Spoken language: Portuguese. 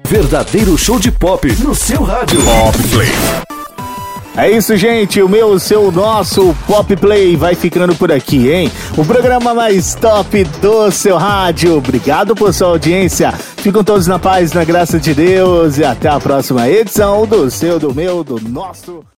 Verdadeiro show de pop no seu rádio. Pop Play. É isso, gente. O meu, o seu, o nosso Pop Play vai ficando por aqui, hein? O programa mais top do seu rádio. Obrigado por sua audiência. Ficam todos na paz, na graça de Deus. E até a próxima edição do seu, do meu, do nosso...